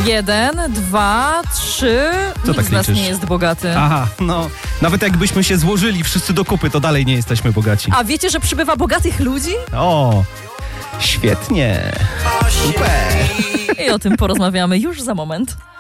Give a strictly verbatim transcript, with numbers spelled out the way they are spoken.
Jeden, dwa, trzy. Co Nikt tak z nas liczysz? nie jest bogaty. Aha, no. Nawet jakbyśmy się złożyli wszyscy do kupy, to dalej nie jesteśmy bogaci. A wiecie, że przybywa bogatych ludzi? O, świetnie. Super. I o tym porozmawiamy już za moment.